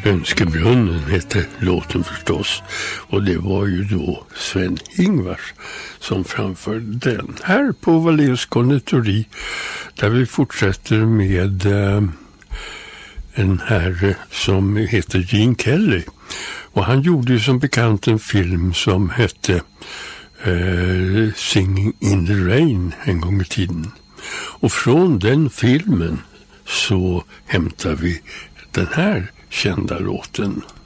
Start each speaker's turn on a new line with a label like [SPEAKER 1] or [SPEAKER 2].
[SPEAKER 1] Önskebrunnen hette låten förstås, och det var ju då Sven-Ingvars som framförde den. Här på Wallens konditori, där vi fortsätter med en herre som heter Gene Kelly. Och han gjorde ju som bekant en film som hette Singing in the Rain en gång i tiden. Och från den filmen så hämtar vi den här kända låten.